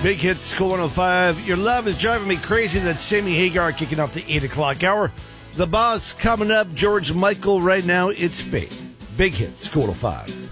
Big Hit, School 105. Your love is driving me crazy. That's Sammy Hagar kicking off the 8 o'clock hour. The Boss coming up. George Michael right now. It's Fate. Big Hit, School 105.